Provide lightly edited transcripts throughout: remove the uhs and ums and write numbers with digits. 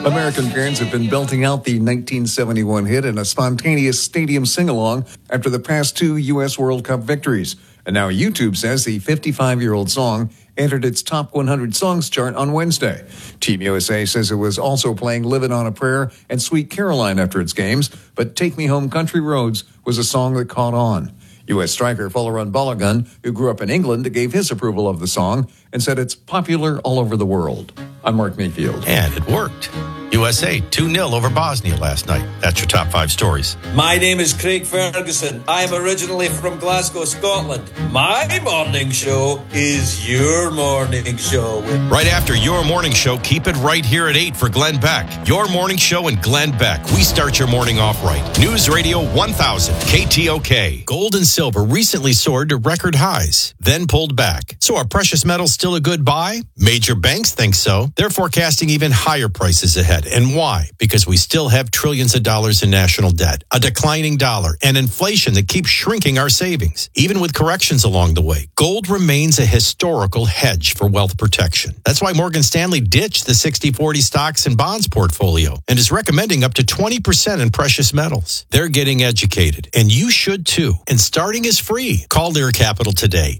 American fans have been belting out the 1971 hit in a spontaneous stadium sing-along after the past two U.S. World Cup victories. And now YouTube says the 55-year-old song entered its top 100 songs chart on Wednesday. Team USA says it was also playing Livin' on a Prayer and Sweet Caroline after its games, but Take Me Home Country Roads was a song that caught on. U.S. striker Folarin Balogun, who grew up in England, gave his approval of the song and said it's popular all over the world. I'm Mark Mayfield. And it worked. USA 2-0 over Bosnia last night. That's your top 5 stories. My name is Craig Ferguson. I'm originally from Glasgow, Scotland. My morning show is your morning show. Right after your morning show, keep it right here at 8 for Glenn Beck. Your morning show and Glenn Beck. We start your morning off right. News Radio 1000, KTOK. Gold and silver recently soared to record highs, then pulled back. So are precious metals still a good buy? Major banks think so. They're forecasting even higher prices ahead. And why? Because we still have trillions of dollars in national debt, a declining dollar, and inflation that keeps shrinking our savings. Even with corrections along the way, gold remains a historical hedge for wealth protection. That's why Morgan Stanley ditched the 60-40 stocks and bonds portfolio and is recommending up to 20% in precious metals. They're getting educated, and you should too. And starting is free. Call Lear Capital today,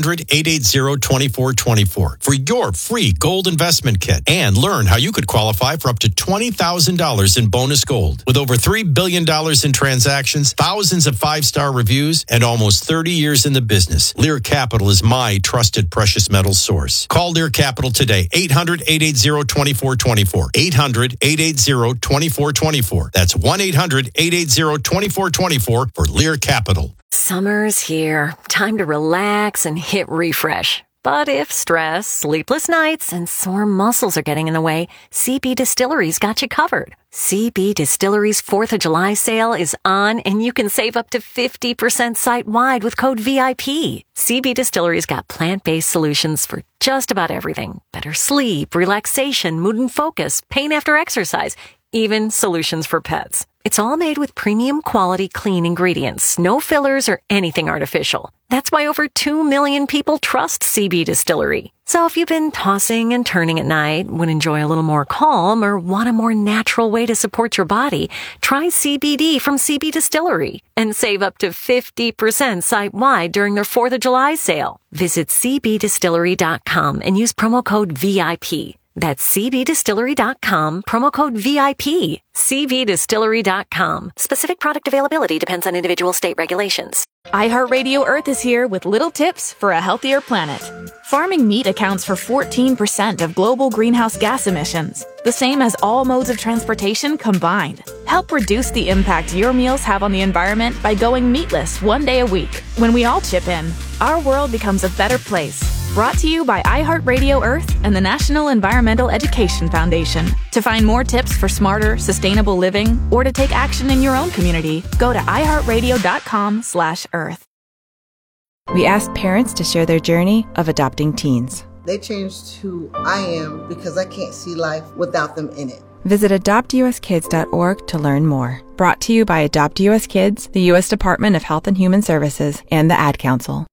800-880-2424 for your free gold investment kit and learn how you could qualify for up to $20,000 in bonus gold. With over $3 billion in transactions, thousands of 5-star reviews, and almost 30 years in the business, Lear Capital is my trusted precious metals source. Call Lear Capital today, 800-880-2424. 800-880-2424. That's 1-800-880-2424 for Lear Capital. Summer's here. Time to relax and hit refresh. But if stress, sleepless nights, and sore muscles are getting in the way, CB Distillery's got you covered. CB Distillery's 4th of July sale is on, and you can save up to 50% site-wide with code VIP. CB Distillery's got plant-based solutions for just about everything. Better sleep, relaxation, mood and focus, pain after exercise, even solutions for pets. It's all made with premium quality clean ingredients, no fillers or anything artificial. That's why over 2 million people trust CB Distillery. So if you've been tossing and turning at night, would enjoy a little more calm, or want a more natural way to support your body, try CBD from CB Distillery and save up to 50% site-wide during their 4th of July sale. Visit cbdistillery.com and use promo code VIP. That's cbdistillery.com, promo code VIP. cbdistillery.com. Specific product availability depends on individual state regulations. iHeartRadio Earth is here with little tips for a healthier planet. Farming meat accounts for 14% of global greenhouse gas emissions, the same as all modes of transportation combined. Help reduce the impact your meals have on the environment by going meatless one day a week. When we all chip in, our world becomes a better place. Brought to you by iHeartRadio Earth and the National Environmental Education Foundation. To find more tips for smarter, sustainable living, or to take action in your own community, go to iHeartRadio.com/Earth. We asked parents to share their journey of adopting teens. They changed who I am because I can't see life without them in it. Visit adoptuskids.org to learn more. Brought to you by Adopt US Kids, the U.S. Department of Health and Human Services, and the Ad Council.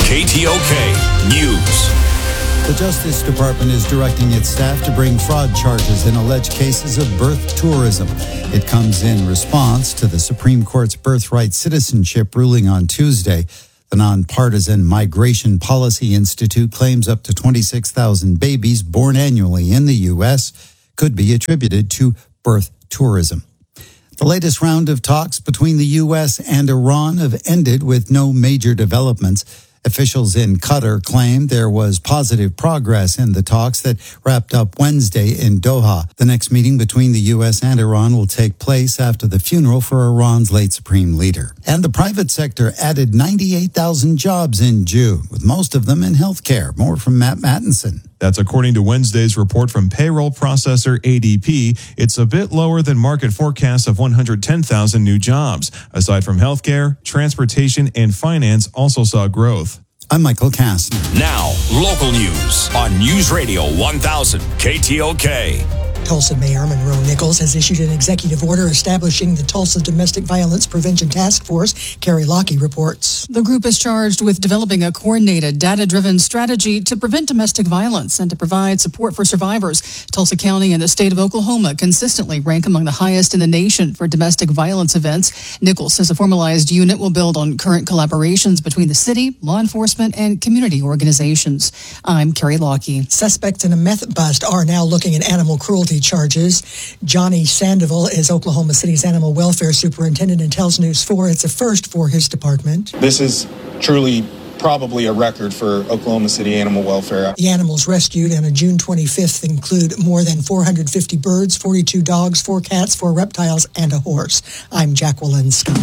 KTOK News. The Justice Department is directing its staff to bring fraud charges in alleged cases of birth tourism. It comes in response to the Supreme Court's birthright citizenship ruling on Tuesday. The nonpartisan Migration Policy Institute claims up to 26,000 babies born annually in the U.S. could be attributed to birth tourism. The latest round of talks between the U.S. and Iran have ended with no major developments. Officials in Qatar claim there was positive progress in the talks that wrapped up Wednesday in Doha. The next meeting between the U.S. and Iran will take place after the funeral for Iran's late supreme leader. And the private sector added 98,000 jobs in June, with most of them in healthcare. More from Matt Mattinson. That's according to Wednesday's report from payroll processor ADP. It's a bit lower than market forecasts of 110,000 new jobs. Aside from healthcare, transportation, and finance also saw growth. I'm Michael Kastner. Now, local news on News Radio 1000 KTOK. Tulsa Mayor Monroe Nichols has issued an executive order establishing the Tulsa Domestic Violence Prevention Task Force. Carrie Lockie reports. The group is charged with developing a coordinated, data-driven strategy to prevent domestic violence and to provide support for survivors. Tulsa County and the state of Oklahoma consistently rank among the highest in the nation for domestic violence events. Nichols says a formalized unit will build on current collaborations between the city, law enforcement, and community organizations. I'm Carrie Lockie. Suspects in a meth bust are now looking at animal cruelty charges. Johnny Sandoval is Oklahoma City's animal welfare superintendent and tells News 4 it's a first for his department. This is truly probably a record for Oklahoma City animal welfare. The animals rescued on a June 25th include more than 450 birds, 42 dogs, 4 cats, 4 reptiles, and a horse. I'm Jacqueline Scott.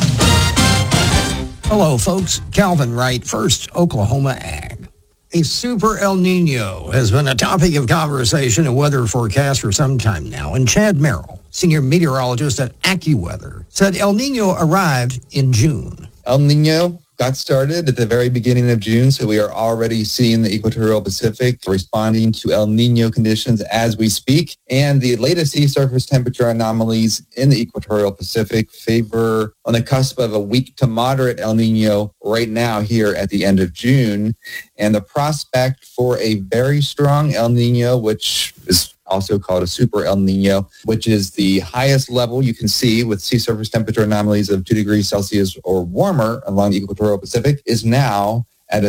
Hello, folks. Calvin Wright, First Oklahoma Ag. A super El Nino has been a topic of conversation and weather forecast for some time now, and Chad Merrill, senior meteorologist at AccuWeather, said El Nino arrived in June. El Nino got started at the very beginning of June, so we are already seeing the equatorial Pacific responding to El Nino conditions as we speak. And the latest sea surface temperature anomalies in the equatorial Pacific favor on the cusp of a weak to moderate El Nino right now here at the end of June. And the prospect for a very strong El Nino, which is also called a super El Nino, which is the highest level you can see with sea surface temperature anomalies of 2 degrees Celsius or warmer along the equatorial Pacific, is now at a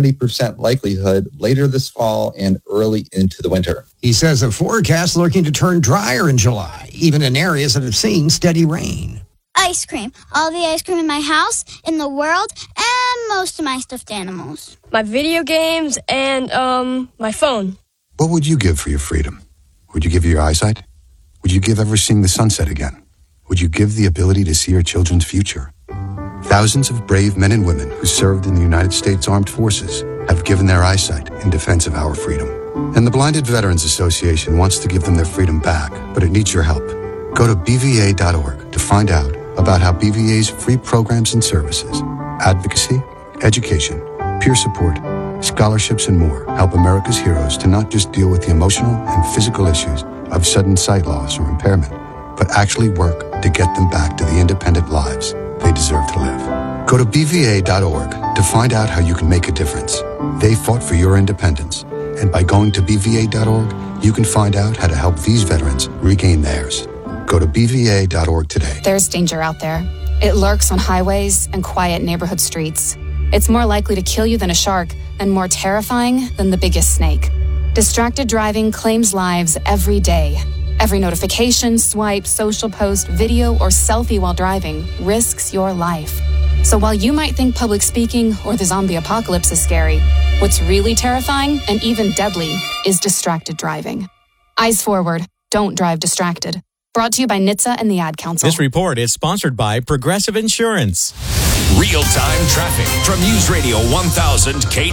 70% likelihood later this fall and early into the winter. He says the forecast looking to turn drier in July, even in areas that have seen steady rain. Ice cream. All the ice cream in my house, in the world, and most of my stuffed animals. My video games and my phone. What would you give for your freedom? Would you give your eyesight? Would you give ever seeing the sunset again? Would you give the ability to see your children's future? Thousands of brave men and women who served in the United States Armed Forces have given their eyesight in defense of our freedom. And the Blinded Veterans Association wants to give them their freedom back, but it needs your help. Go to BVA.org to find out about how BVA's free programs and services, advocacy, education, peer support, scholarships, and more help America's heroes to not just deal with the emotional and physical issues of sudden sight loss or impairment, but actually work to get them back to the independent lives they deserve to live. Go to BVA.org to find out how you can make a difference. They fought for your independence, and by going to BVA.org, you can find out how to help these veterans regain theirs. Go to BVA.org today. There's danger out there. It lurks on highways and quiet neighborhood streets. It's more likely to kill you than a shark and more terrifying than the biggest snake. Distracted driving claims lives every day. Every notification, swipe, social post, video, or selfie while driving risks your life. So while you might think public speaking or the zombie apocalypse is scary, what's really terrifying and even deadly is distracted driving. Eyes forward. Don't drive distracted. Brought to you by NHTSA and the Ad Council. This report is sponsored by Progressive Insurance. Real-time traffic from News Radio 1000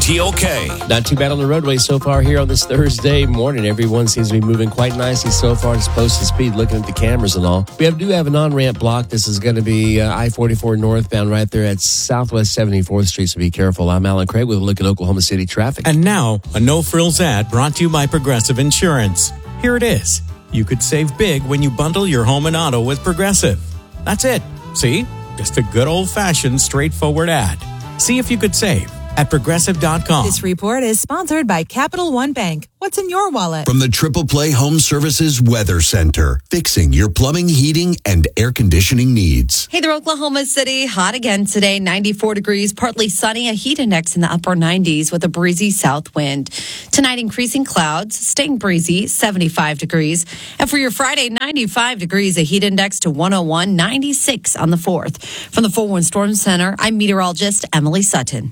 KTOK. Not too bad on the roadway so far here on this Thursday morning. Everyone seems to be moving quite nicely so far. It's posted speed, looking at the cameras and all. We do have an on-ramp block. This is going to be I-44 northbound right there at Southwest 74th Street, so be careful. I'm Alan Craig with a look at Oklahoma City traffic. And now, a no-frills ad brought to you by Progressive Insurance. Here it is. You could save big when you bundle your home and auto with Progressive. That's it. See? Just a good old-fashioned, straightforward ad. See if you could save at Progressive.com. This report is sponsored by Capital One Bank. What's in your wallet? From the Triple Play Home Services Weather Center, fixing your plumbing, heating, and air conditioning needs. Hey there, Oklahoma City. Hot again today, 94 degrees, partly sunny, a heat index in the upper 90s with a breezy south wind. Tonight, increasing clouds, staying breezy, 75 degrees. And for your Friday, 95 degrees, a heat index to 101, 96 on the 4th. From the 4-1 Storm Center, I'm meteorologist Emily Sutton.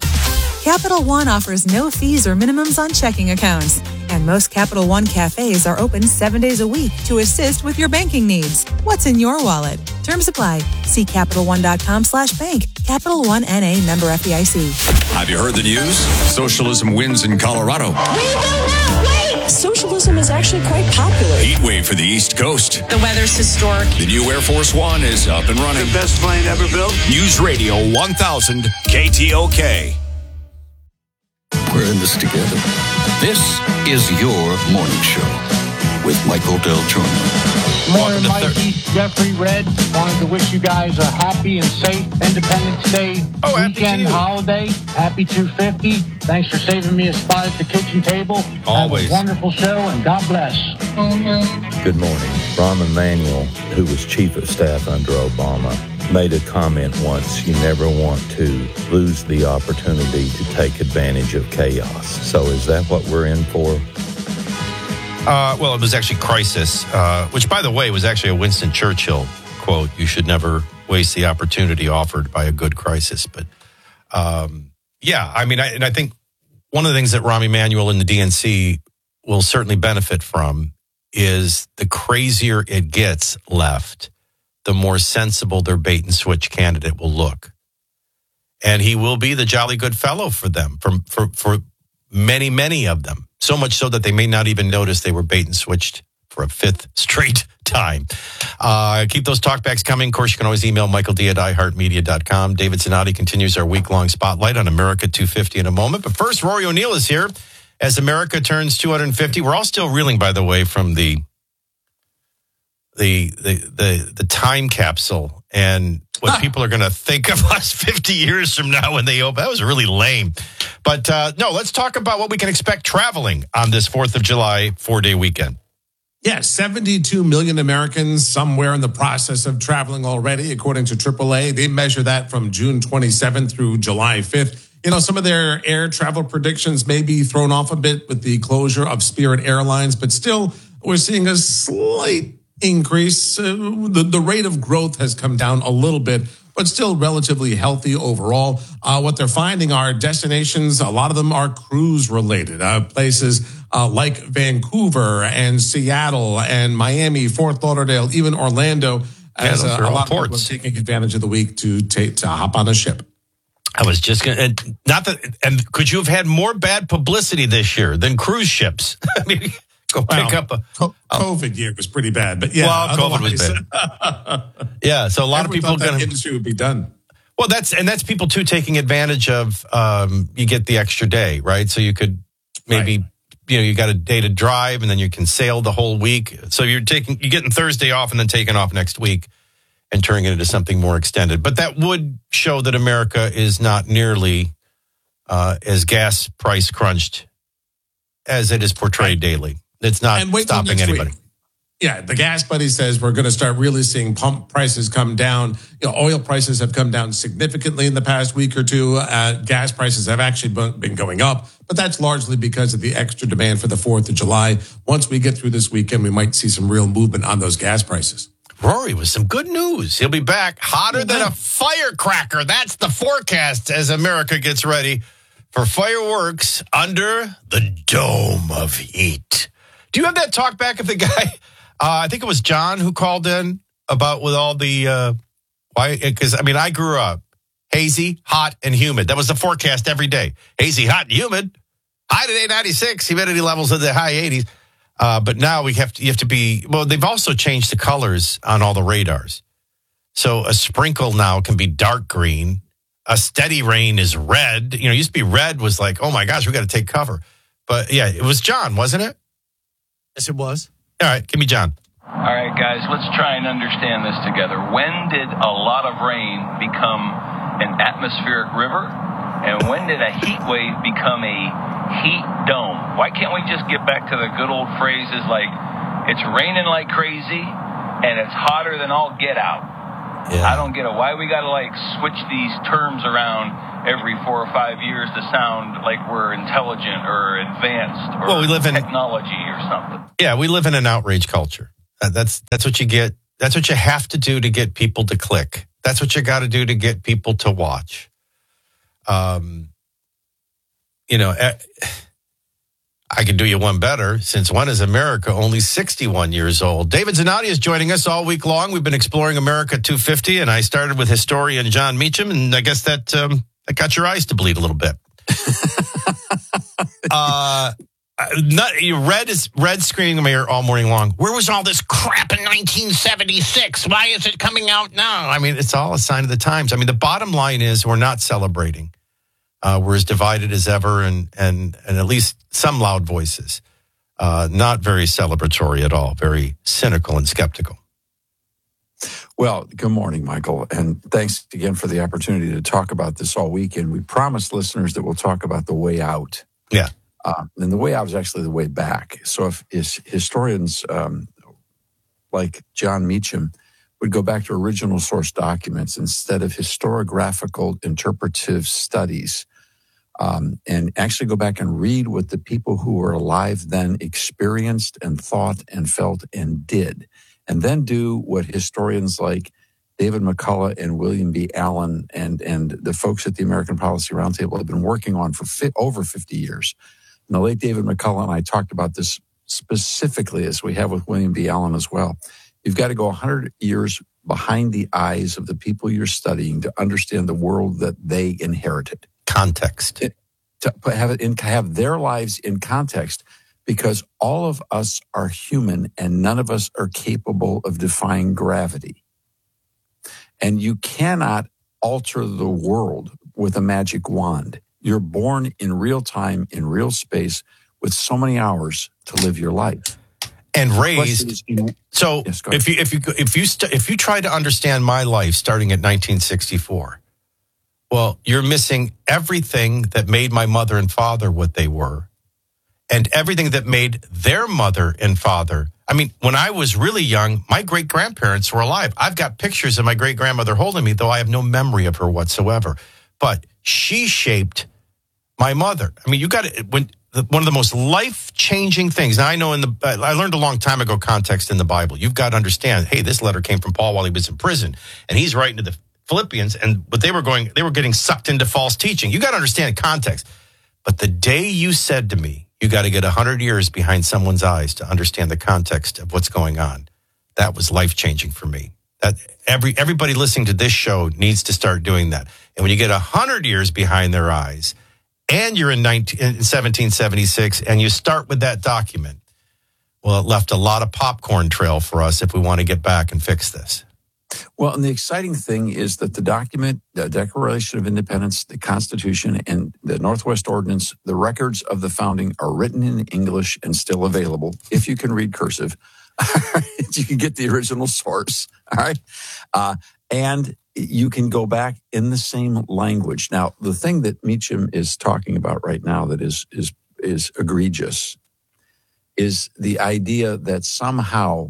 Capital One offers no fees or minimums on checking accounts. And most Capital One cafes are open 7 days a week to assist with your banking needs. What's in your wallet? Terms apply. See CapitalOne.com/bank. Capital One N.A. member FDIC. Have you heard the news? Socialism wins in Colorado. Socialism is actually quite popular. Heat wave for the East Coast. The weather's historic. The new Air Force One is up and running. The best plane ever built. News Radio 1000 KTOK. We're in this together. This is your morning show. with Michael Del Giorno. Morning, Mikey. Jeffrey Red. Wanted to wish you guys a happy and safe Independence Day weekend holiday. Happy 250. Thanks for saving me a spot at the kitchen table. Always. Have a wonderful show, and God bless. Good morning. Rahm Emanuel, who was chief of staff under Obama, made a comment once, you never want to lose the opportunity to take advantage of chaos. So is that what we're in for? Well, it was actually crisis, which, by the way, was actually a Winston Churchill quote. You should never waste the opportunity offered by a good crisis. But, yeah, I mean, I think one of the things that Rahm Emanuel and the DNC will certainly benefit from is the crazier it gets left, the more sensible their bait and switch candidate will look. And he will be the jolly good fellow for them, for many, many of them. So much so that they may not even notice they were bait and switched for a fifth straight time. Keep those talkbacks coming. Of course, you can always email michaeld@iheartmedia.com. David Zanotti continues our week-long spotlight on America 250 in a moment. But first, Rory O'Neill is here as America turns 250. We're all still reeling, by the way, from the time capsule and what people are going to think of us 50 years from now when they open. That was really lame. But no, let's talk about what we can expect traveling on this 4th of July 4-day weekend. Yeah, 72 million Americans somewhere in the process of traveling already, according to AAA. They measure that from June 27th through July 5th. You know, some of their air travel predictions may be thrown off a bit with the closure of Spirit Airlines, but still we're seeing a slight increase. The rate of growth has come down a little bit, but still relatively healthy overall. What they're finding are destinations, a lot of them are cruise related, places like Vancouver and Seattle and Miami, Fort Lauderdale, even Orlando, as a lot of people are taking advantage of the week to hop on a ship. I was just going to, and could you have had more bad publicity this year than cruise ships? I mean, pick up a COVID year was pretty bad, but yeah, well, COVID was bad. Yeah, so a lot of people thought that industry would be done. Well, that's people too taking advantage of. You get the extra day, right? So you could maybe you got a day to drive, and then you can sail the whole week. So you're getting Thursday off, and then taking off next week, and turning it into something more extended. But that would show that America is not nearly as gas price crunched as it is portrayed daily. It's not stopping anybody. Week. Yeah, the Gas Buddy says we're going to start really seeing pump prices come down. Oil prices have come down significantly in the past week or two. Gas prices have actually been going up, but that's largely because of the extra demand for the 4th of July. Once we get through this weekend, we might see some real movement on those gas prices. Rory, with some good news. He'll be back hotter than a firecracker. That's the forecast as America gets ready for fireworks under the dome of heat. Do you have that talk back of the guy? I think it was John who called in about with all the why? Because I mean, I grew up hazy, hot, and humid. That was the forecast every day. Hazy, hot, and humid. High today, 96. Humidity levels in the high 80s. But now you have to be. Well, they've also changed the colors on all the radars. So a sprinkle now can be dark green. A steady rain is red. It used to be red was like, oh my gosh, we got to take cover. But yeah, it was John, wasn't it? Yes, it was. All right, give me John. All right, guys, let's try and understand this together. When did a lot of rain become an atmospheric river? And when did a heat wave become a heat dome? Why can't we just get back to the good old phrases like, it's raining like crazy and it's hotter than all get out? Yeah. I don't get it. Why we got to switch these terms around every 4 or 5 years to sound like we're intelligent or advanced or we live in technology or something? Yeah, we live in an outrage culture. That's what you get. That's what you have to do to get people to click. That's what you got to do to get people to watch. I can do you one better. Since when is America only 61 years old? David Zanotti is joining us all week long. We've been exploring America 250, and I started with historian John Meacham, and I guess that got your eyes to bleed a little bit. Red screaming in my ear all morning long. Where was all this crap in 1976? Why is it coming out now? I mean, it's all a sign of the times. I mean, the bottom line is we're not celebrating. We're as divided as ever, and at least some loud voices. not very celebratory at all, very cynical and skeptical. Well, good morning, Michael, and thanks again for the opportunity to talk about this all weekend. We promised listeners that we'll talk about the way out. Yeah. And the way out is actually the way back. So if historians like John Meacham would go back to original source documents instead of historiographical interpretive studies, and actually go back and read what the people who were alive then experienced and thought and felt and did, and then do what historians like David McCullough and William B. Allen and the folks at the American Policy Roundtable have been working on for over 50 years. And the late David McCullough and I talked about this specifically, as we have with William B. Allen as well. You've got to go 100 years behind the eyes of the people you're studying to understand the world that they inherited. Context. To have their lives in context, because all of us are human and none of us are capable of defying gravity. And you cannot alter the world with a magic wand. You're born in real time, in real space, with so many hours to live your life. And raised. So yes, if you try to understand my life starting at 1964, well, you're missing everything that made my mother and father what they were, and everything that made their mother and father. I mean, when I was really young, my great-grandparents were alive. I've got pictures of my great-grandmother holding me, though I have no memory of her whatsoever. But she shaped my mother. I mean, you got to, one of the most life-changing things. Now, I know I learned a long time ago context in the Bible. You've got to understand, hey, this letter came from Paul while he was in prison, and he's writing to the Philippians, but they were getting sucked into false teaching. You got to understand context. But the day you said to me, you got to get 100 years behind someone's eyes to understand the context of what's going on, that was life-changing for me. That everybody listening to this show needs to start doing that. And when you get 100 years behind their eyes, and you're in 1776, and you start with that document, well, it left a lot of popcorn trail for us if we want to get back and fix this. Well, and the exciting thing is that the document, the Declaration of Independence, the Constitution, and the Northwest Ordinance, the records of the founding are written in English and still available. If you can read cursive, you can get the original source. All right. And you can go back in the same language. Now, the thing that Meacham is talking about right now that is egregious is the idea that somehow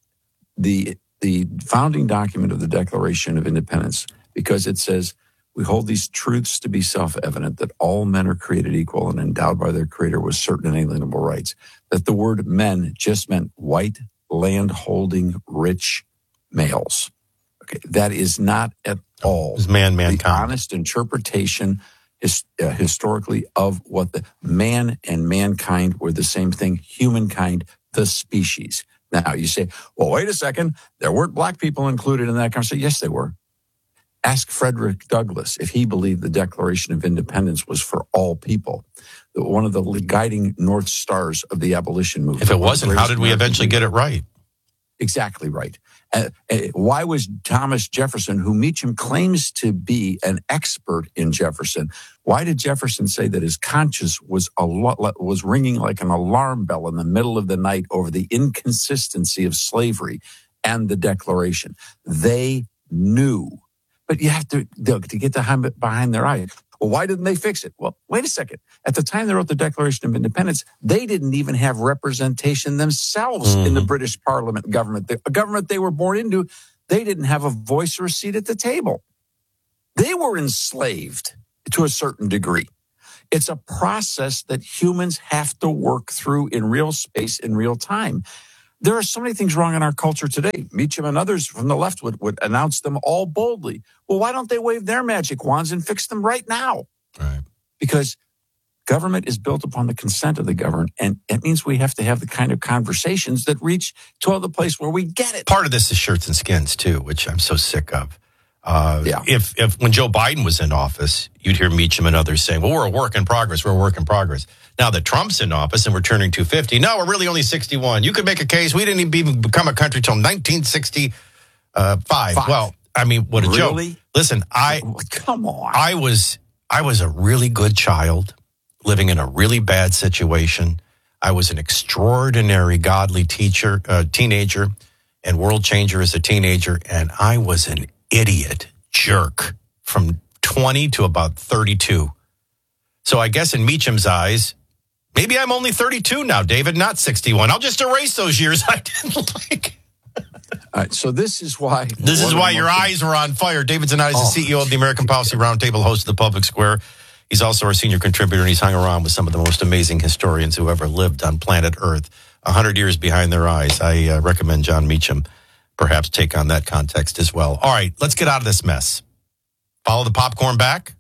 the founding document of the Declaration of Independence, because it says, we hold these truths to be self-evident, that all men are created equal and endowed by their Creator with certain inalienable rights, that the word men just meant white, land-holding, rich males. Okay, that is not at all mankind. The honest interpretation historically of what the man and mankind were the same thing, humankind, the species. Now, you say, well, wait a second, there weren't black people included in that conversation. Yes, they were. Ask Frederick Douglass if he believed the Declaration of Independence was for all people. One of the guiding North Stars of the abolition movement. If it wasn't, how did we eventually get it right? Exactly right. Why was Thomas Jefferson, who Meacham claims to be an expert in Jefferson, why did Jefferson say that his conscience was ringing like an alarm bell in the middle of the night over the inconsistency of slavery and the Declaration? They knew. But you have to get behind their eyes. Well, why didn't they fix it? Well, wait a second. At the time they wrote the Declaration of Independence, they didn't even have representation themselves in the British Parliament government. The government they were born into, they didn't have a voice or a seat at the table. They were enslaved to a certain degree. It's a process that humans have to work through in real space, in real time. There are so many things wrong in our culture today. Meacham and others from the left would announce them all boldly. Well, why don't they wave their magic wands and fix them right now? Right. Because government is built upon the consent of the governed, and it means we have to have the kind of conversations that reach to the place where we get it. Part of this is shirts and skins, too, which I'm so sick of. If when Joe Biden was in office, you'd hear Meacham and others saying, well, we're a work in progress, we're a work in progress. Now that Trump's in office and we're turning 250, no, we're really only 61. You could make a case we didn't even become a country until 1965. Well, I mean, what a joke. Listen, come on. I was a really good child living in a really bad situation. I was an extraordinary godly teenager and world changer as a teenager. And I was an idiot jerk from 20 to about 32. So I guess in Meacham's eyes, maybe I'm only 32 now, David, not 61. I'll just erase those years I didn't like. All right, so this is why your eyes were on fire. David Zanotti is the CEO of the American Policy Roundtable, host of the Public Square. He's also our senior contributor, and he's hung around with some of the most amazing historians who ever lived on planet Earth. 100 years behind their eyes. I recommend John Meacham perhaps take on that context as well. All right, let's get out of this mess. Follow the popcorn back.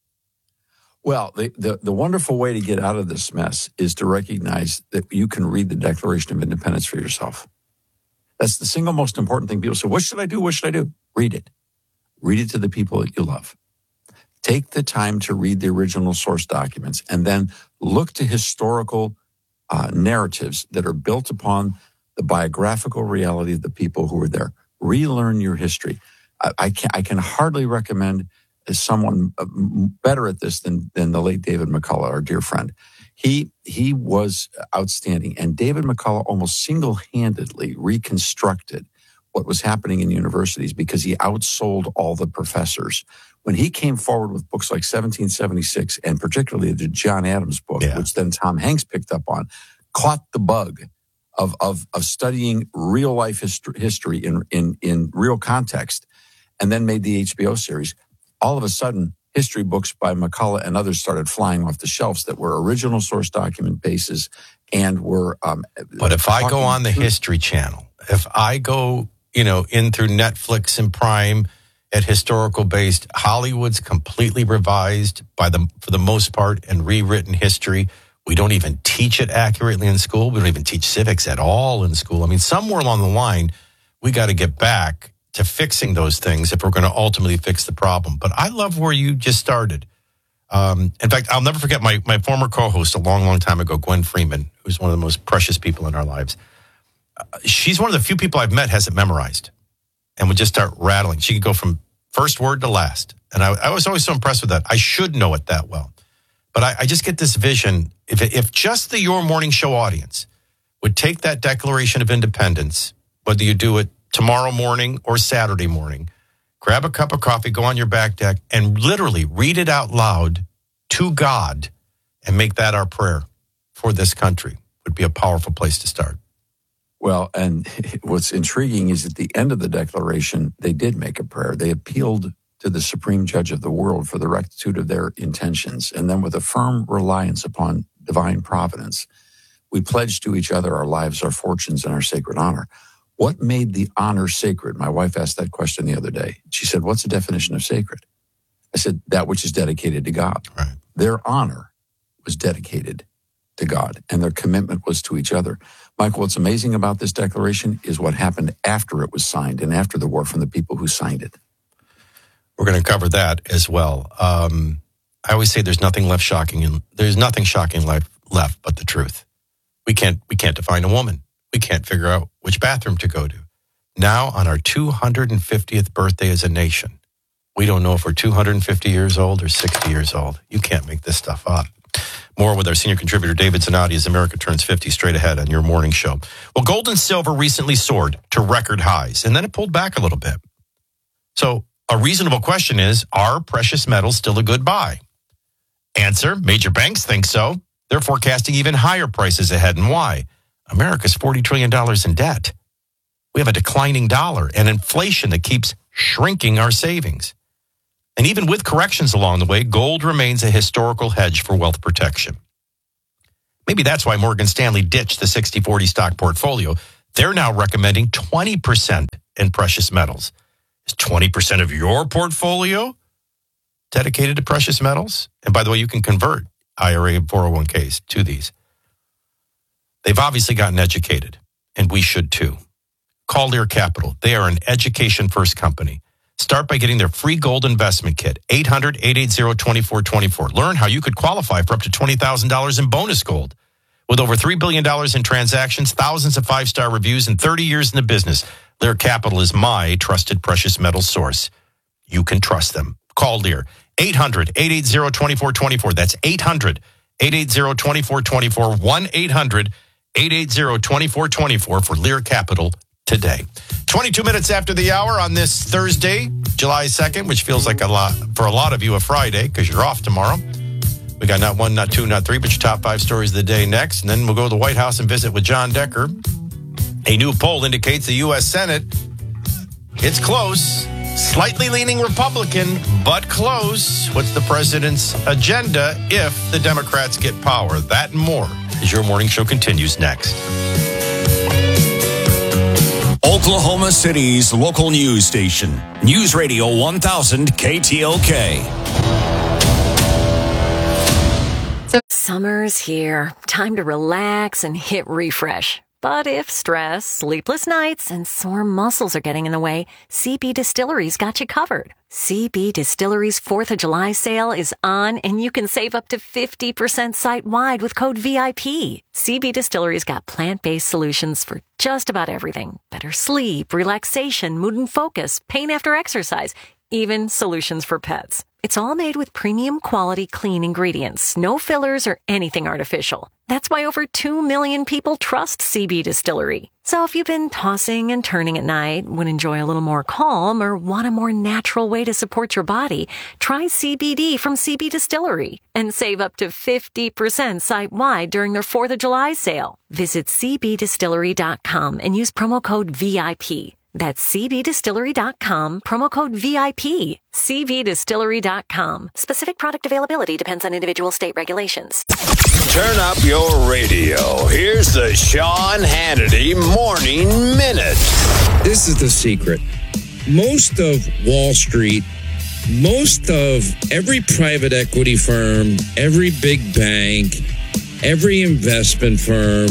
Well, the wonderful way to get out of this mess is to recognize that you can read the Declaration of Independence for yourself. That's the single most important thing. People say, what should I do? What should I do? Read it. Read it to the people that you love. Take the time to read the original source documents and then look to historical narratives that are built upon the biographical reality of the people who were there. Relearn your history. I can hardly recommend someone better at this than the late David McCullough, our dear friend. He was outstanding. And David McCullough almost single-handedly reconstructed what was happening in universities because he outsold all the professors. When he came forward with books like 1776, and particularly the John Adams book, which then Tom Hanks picked up on, caught the bug of studying real life history in real context, and then made the HBO series. All of a sudden, history books by McCullough and others started flying off the shelves that were original source document bases and were. But if I go on the History Channel, if I go, in through Netflix and Prime at historical based, Hollywood's completely revised for the most part and rewritten history. We don't even teach it accurately in school. We don't even teach civics at all in school. I mean, somewhere along the line, we got to get back to fixing those things if we're going to ultimately fix the problem. But I love where you just started. In fact, I'll never forget my former co-host a long, long time ago, Gwen Freeman, who's one of the most precious people in our lives. She's one of the few people I've met has it memorized and would just start rattling. She could go from first word to last. And I was always so impressed with that. I should know it that well. But I just get this vision, if just the Your Morning Show audience would take that Declaration of Independence, whether you do it tomorrow morning or Saturday morning, grab a cup of coffee, go on your back deck, and literally read it out loud to God and make that our prayer for this country, would be a powerful place to start. Well, and what's intriguing is at the end of the Declaration, they did make a prayer. They appealed to the Supreme Judge of the world for the rectitude of their intentions. And then with a firm reliance upon divine providence, we pledged to each other our lives, our fortunes, and our sacred honor. What made the honor sacred? My wife asked that question the other day. She said, what's the definition of sacred? I said, that which is dedicated to God. Right. Their honor was dedicated to God, and their commitment was to each other. Michael, what's amazing about this declaration is what happened after it was signed and after the war from the people who signed it. We're going to cover that as well. I always say there's nothing shocking left but the truth. We can't define a woman. We can't figure out which bathroom to go to. Now, on our 250th birthday as a nation, we don't know if we're 250 years old or 60 years old. You can't make this stuff up. More with our senior contributor, David Zanotti, as America turns 50, straight ahead on Your Morning Show. Well, gold and silver recently soared to record highs, and then it pulled back a little bit. So a reasonable question is, are precious metals still a good buy? Answer, major banks think so. They're forecasting even higher prices ahead, and why? America's $40 trillion in debt. We have a declining dollar and inflation that keeps shrinking our savings. And even with corrections along the way, gold remains a historical hedge for wealth protection. Maybe that's why Morgan Stanley ditched the 60-40 stock portfolio. They're now recommending 20% in precious metals. Is 20% of your portfolio dedicated to precious metals? And by the way, you can convert IRA and 401ks to these. They've obviously gotten educated, and we should too. Call Lear Capital. They are an education-first company. Start by getting their free gold investment kit, 800-880-2424. Learn how you could qualify for up to $20,000 in bonus gold. With over $3 billion in transactions, thousands of five-star reviews, and 30 years in the business, Lear Capital is my trusted precious metal source. You can trust them. Call Lear, 800-880-2424. That's 880-2424, 1-800-880-2424 for Lear Capital today. 22 minutes after the hour on this Thursday, July 2nd, which feels like a lot for a lot of you a Friday because you're off tomorrow. We got not one, not two, not three, but your top 5 stories of the day next. And then we'll go to the White House and visit with John Decker. A new poll indicates the U.S. Senate, it's close, slightly leaning Republican, but close. What's the president's agenda if the Democrats get power? That and more as your morning show continues next. Oklahoma City's local news station, News Radio 1000 KTOK. Summer's here. Time to relax and hit refresh. But if stress, sleepless nights, and sore muscles are getting in the way, CB Distillery's got you covered. CB Distillery's 4th of July sale is on, and you can save up to 50% site-wide with code VIP. CB Distillery's got plant-based solutions for just about everything. Better sleep, relaxation, mood and focus, pain after exercise, even solutions for pets. It's all made with premium quality clean ingredients, no fillers or anything artificial. That's why over 2 million people trust CB Distillery. So if you've been tossing and turning at night, would enjoy a little more calm, or want a more natural way to support your body, try CBD from CB Distillery and save up to 50% site-wide during their 4th of July sale. Visit cbdistillery.com and use promo code VIP. That's cbdistillery.com, promo code VIP. cbdistillery.com. Specific product availability depends on individual state regulations. Turn up your radio. Here's the Sean Hannity Morning Minute. This is the secret. Most of Wall Street, most of every private equity firm, every big bank, every investment firm,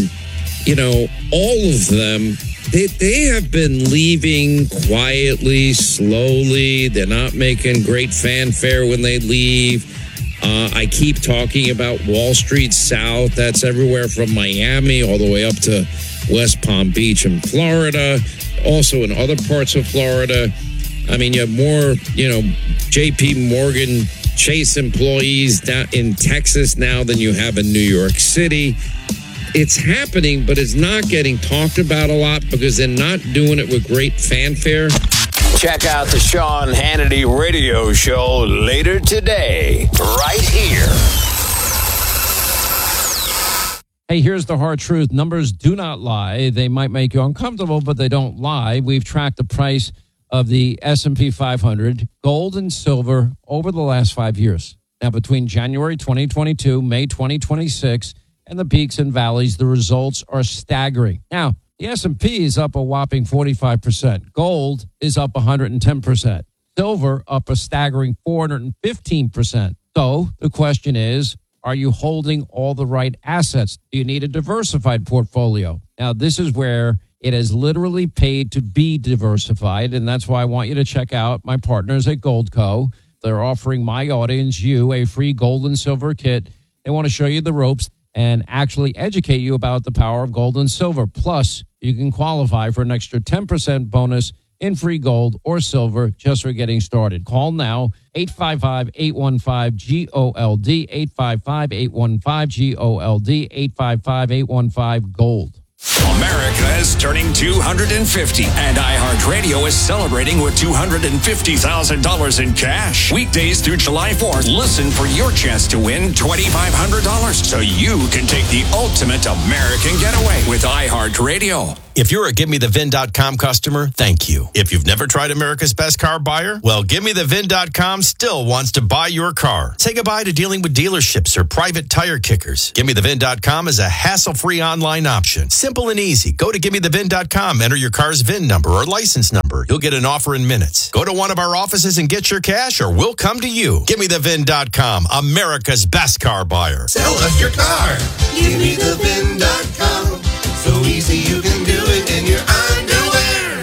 all of them, They have been leaving quietly, slowly. They're not making great fanfare when they leave. I keep talking about Wall Street South. That's everywhere from Miami all the way up to West Palm Beach in Florida, also in other parts of Florida. I mean, you have more, J.P. Morgan Chase employees down in Texas now than you have in New York City. It's happening, but it's not getting talked about a lot because they're not doing it with great fanfare. Check out the Sean Hannity radio show later today, right here. Hey, here's the hard truth. Numbers do not lie. They might make you uncomfortable, but they don't lie. We've tracked the price of the S&P 500, gold and silver, over the last 5 years. Now, between January 2022, May 2026, and the peaks and valleys, the results are staggering. Now, the S&P is up a whopping 45%. Gold is up 110%. Silver up a staggering 415%. So the question is, are you holding all the right assets? Do you need a diversified portfolio? Now, this is where it has literally paid to be diversified, and that's why I want you to check out my partners at Goldco. They're offering my audience, you, a free gold and silver kit. They want to show you the ropes and actually educate you about the power of gold and silver. Plus, you can qualify for an extra 10% bonus in free gold or silver just for getting started. Call now, 855-815-GOLD, 855-815-GOLD, 855-815-GOLD. America is turning 250, and iHeartRadio is celebrating with $250,000 in cash. Weekdays through July 4th, listen for your chance to win $2,500 so you can take the ultimate American getaway with iHeartRadio. If you're a GiveMeTheVin.com customer, thank you. If you've never tried America's Best Car Buyer, well, GiveMeTheVin.com still wants to buy your car. Say goodbye to dealing with dealerships or private tire kickers. GiveMeTheVin.com is a hassle-free online option. Simple and easy. Go to GiveMeTheVin.com, enter your car's VIN number or license number. You'll get an offer in minutes. Go to one of our offices and get your cash, or we'll come to you. GiveMeTheVin.com, America's Best Car Buyer. Sell us your car. GiveMeTheVin.com. So easy you can do it in your underwear.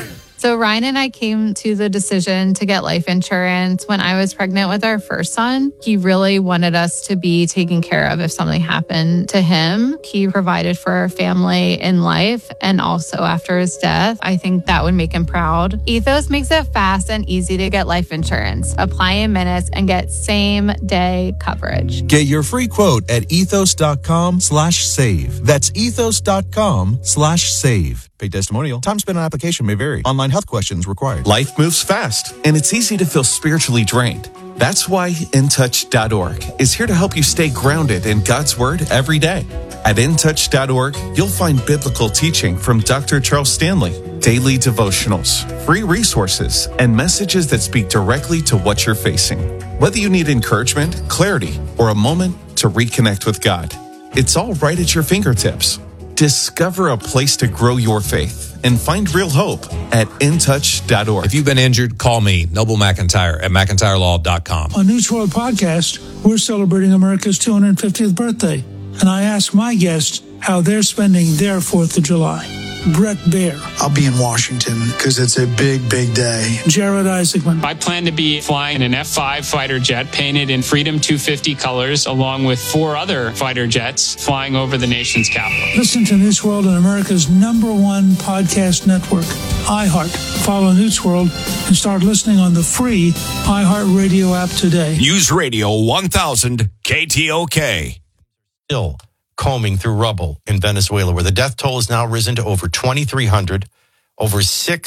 So Ryan and I came to the decision to get life insurance when I was pregnant with our first son. He really wanted us to be taken care of if something happened to him. He provided for our family in life and also after his death. I think that would make him proud. Ethos makes it fast and easy to get life insurance. Apply in minutes and get same-day coverage. Get your free quote at ethos.com/save. That's ethos.com/save. Paid testimonial. Time spent on application may vary. Online health questions required. Life moves fast, and it's easy to feel spiritually drained. That's why InTouch.org is here to help you stay grounded in God's Word every day. At InTouch.org, you'll find biblical teaching from Dr. Charles Stanley, daily devotionals, free resources, and messages that speak directly to what you're facing. Whether you need encouragement, clarity, or a moment to reconnect with God, it's all right at your fingertips. Discover a place to grow your faith and find real hope at InTouch.org. If you've been injured, call me, Noble McIntyre at McIntyreLaw.com. On News World Podcast, we're celebrating America's 250th birthday, and I asked my guests how they're spending their 4th of July. Brett Baer. I'll be in Washington because it's a big, big day. Jared Isaacman. I plan to be flying an F-5 fighter jet painted in Freedom 250 colors, along with 4 other fighter jets flying over the nation's capital. Listen to News World on America's #1 podcast network, iHeart. Follow News World and start listening on the free iHeart Radio app today. News Radio 1000 KTOK. Still combing through rubble in Venezuela, where the death toll has now risen to over 2,300. Over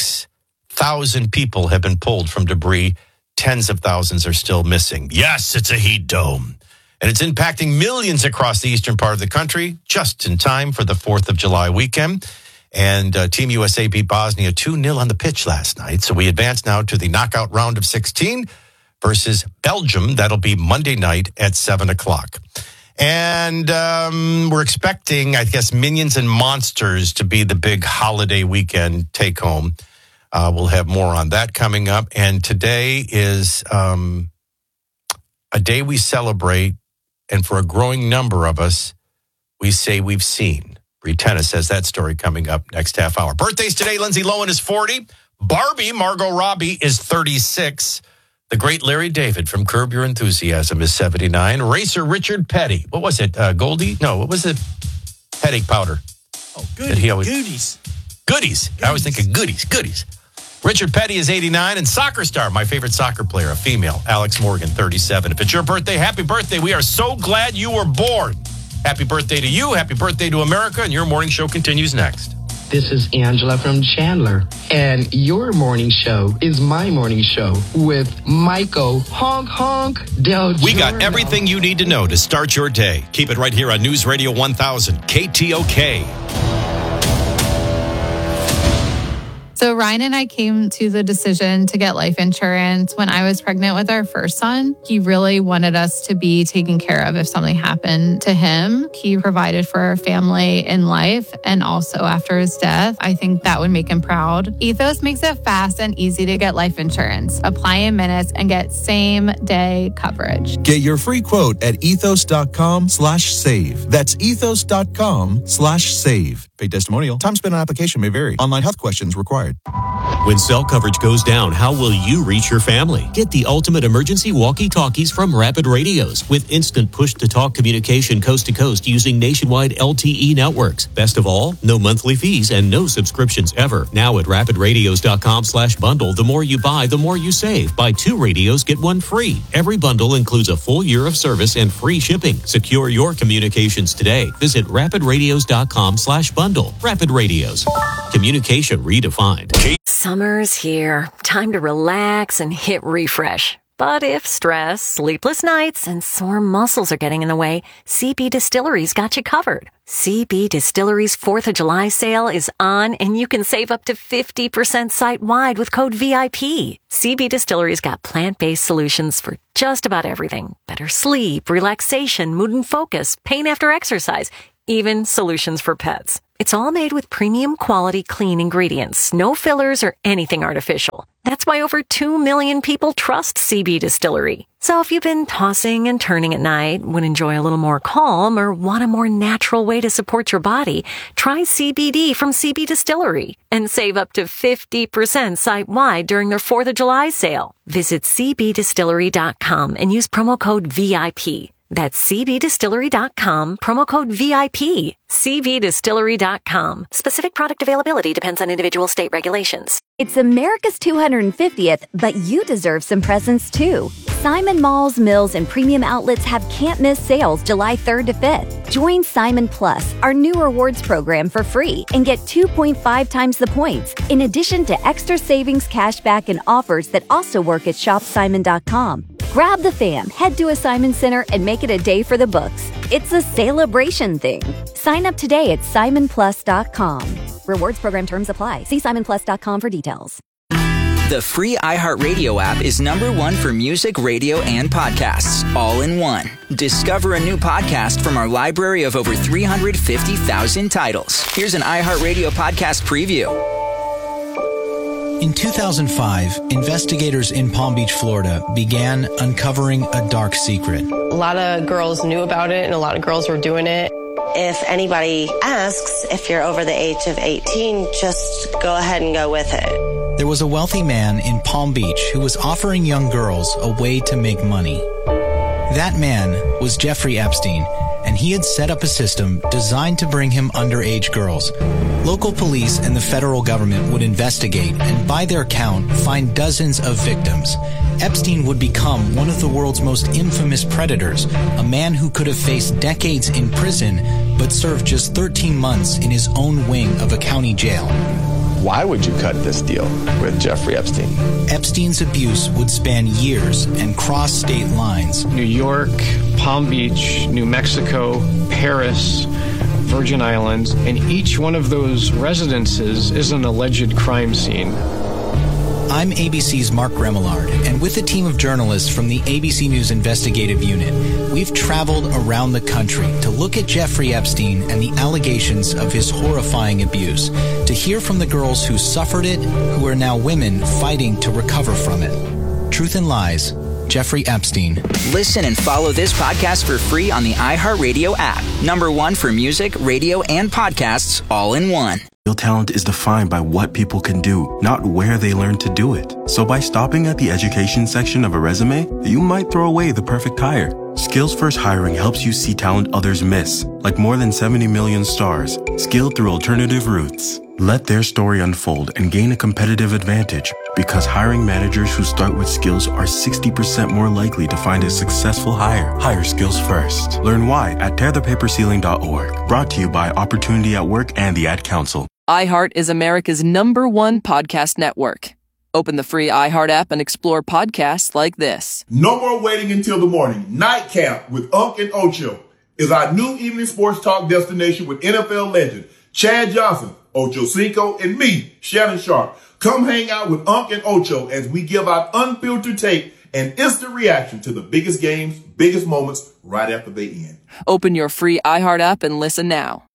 6,000 people have been pulled from debris. Tens of thousands are still missing. Yes, it's a heat dome. And it's impacting millions across the eastern part of the country, just in time for the 4th of July weekend. And Team USA beat Bosnia 2-0 on the pitch last night. So we advance now to the knockout round of 16 versus Belgium. That'll be Monday night at 7 o'clock. And we're expecting, I guess, Minions and Monsters to be the big holiday weekend take home. We'll have more on that coming up. And today is a day we celebrate. And for a growing number of us, we say we've seen. Bree Tennis has that story coming up next half hour. Birthdays today, Lindsay Lohan is 40. Barbie, Margot Robbie, is 36. The great Larry David from Curb Your Enthusiasm is 79. Racer Richard Petty. What was it? Goldie? No, what was it? Headache powder. Oh, goodies. Goodies. I was thinking goodies. Richard Petty is 89. And soccer star, my favorite soccer player, a female, Alex Morgan, 37. If it's your birthday, happy birthday. We are so glad you were born. Happy birthday to you. Happy birthday to America. And your morning show continues next. This is Angela from Chandler, and your morning show is my morning show with Michael Honk Honk Del Giorno. We got everything you need to know to start your day. Keep it right here on News Radio 1000 KTOK. So Ryan and I came to the decision to get life insurance when I was pregnant with our first son. He really wanted us to be taken care of if something happened to him. He provided for our family in life and also after his death. I think that would make him proud. Ethos makes it fast and easy to get life insurance. Apply in minutes and get same-day coverage. Get your free quote at ethos.com/save. That's ethos.com/save. Paid testimonial. Time spent on application may vary. Online health questions required. When cell coverage goes down, how will you reach your family? Get the ultimate emergency walkie-talkies from Rapid Radios with instant push-to-talk communication coast to coast using nationwide LTE networks. Best of all, no monthly fees and no subscriptions ever. Now at rapidradios.com/bundle, the more you buy, the more you save. Buy 2 radios, get 1 free. Every bundle includes a full year of service and free shipping. Secure your communications today. Visit rapidradios.com/bundle. Rapid Radios. Communication redefined. Summer's here. Time to relax and hit refresh. But if stress, sleepless nights, and sore muscles are getting in the way, CB Distillery's got you covered. CB Distillery's 4th of July sale is on, and you can save up to 50% site-wide with code VIP. CB Distillery's got plant-based solutions for just about everything. Better sleep, relaxation, mood and focus, pain after exercise, even solutions for pets. It's all made with premium quality clean ingredients, no fillers or anything artificial. That's why over 2 million people trust CB Distillery. So if you've been tossing and turning at night, would enjoy a little more calm, or want a more natural way to support your body, try CBD from CB Distillery and save up to 50% site-wide during their 4th of July sale. Visit cbdistillery.com and use promo code VIP. That's cbdistillery.com, promo code VIP. cbdistillery.com. Specific product availability depends on individual state regulations. It's America's 250th, but you deserve some presents too. Simon Malls, Mills, and Premium Outlets have can't-miss sales July 3rd to 5th. Join Simon Plus, our new rewards program, for free and get 2.5 times the points, in addition to extra savings, cashback, and offers that also work at shopsimon.com. Grab the fam, head to a Simon Center, and make it a day for the books. It's a celebration thing. Sign up today at simonplus.com. Rewards program terms apply. See simonplus.com for details. The free iHeartRadio app is #1 for music, radio, and podcasts, all in one. Discover a new podcast from our library of over 350,000 titles. Here's an iHeartRadio podcast preview. In 2005, investigators in Palm Beach, Florida, began uncovering a dark secret. A lot of girls knew about it, and a lot of girls were doing it. If anybody asks if you're over the age of 18, just go ahead and go with it. There was a wealthy man in Palm Beach who was offering young girls a way to make money. That man was Jeffrey Epstein, and he had set up a system designed to bring him underage girls. Local police and the federal government would investigate and, by their count, find dozens of victims. Epstein would become one of the world's most infamous predators, a man who could have faced decades in prison but served just 13 months in his own wing of a county jail. Why would you cut this deal with Jeffrey Epstein? Epstein's abuse would span years and cross state lines. New York, Palm Beach, New Mexico, Paris, Virgin Islands, and each one of those residences is an alleged crime scene. I'm ABC's Mark Remillard, and with a team of journalists from the ABC News Investigative Unit, we've traveled around the country to look at Jeffrey Epstein and the allegations of his horrifying abuse, to hear from the girls who suffered it, who are now women fighting to recover from it. Truth and Lies, Jeffrey Epstein. Listen and follow this podcast for free on the iHeartRadio app. #1 for music, radio, and podcasts, all in one. Real talent is defined by what people can do, not where they learn to do it. So by stopping at the education section of a resume, you might throw away the perfect hire. Skills First Hiring helps you see talent others miss, like more than 70 million stars, skilled through alternative routes. Let their story unfold and gain a competitive advantage, because hiring managers who start with skills are 60% more likely to find a successful hire. Hire skills first. Learn why at tearthepaperceiling.org. Brought to you by Opportunity at Work and the Ad Council. iHeart is America's #1 podcast network. Open the free iHeart app and explore podcasts like this. No more waiting until the morning. Nightcap with Unc and Ocho is our new evening sports talk destination with NFL legend Chad Johnson, Ocho Cinco, and me, Shannon Sharp. Come hang out with Unc and Ocho as we give out unfiltered take and instant reaction to the biggest games, biggest moments right after they end. Open your free iHeart app and listen now.